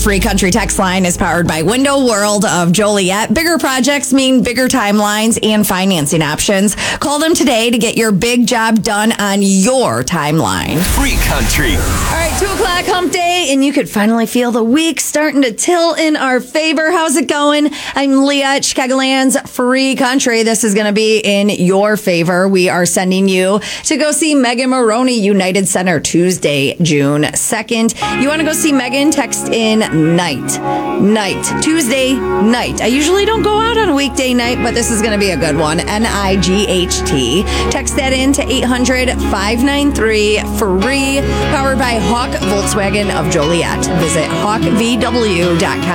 Free Country text line is powered by Window World of Joliet. Bigger projects mean bigger timelines and financing options. Call them today to get your big job done on your timeline. Free Country. All right, 2 o'clock hump day, and you could finally feel the week starting to tilt in our favor. How's it going? I'm Leah at Chicagoland's Free Country. This is going to be in your favor. We are sending you to go see Megan Maroney, United Center, Tuesday, June 2nd. You want to go see Megan? Text in night. Tuesday night. I usually don't go out on a weekday night, but this is going to be a good one. NIGHT. Text that in to 800-593-FREE. Powered by Hawk Volkswagen of Joliet. Visit hawkvw.com.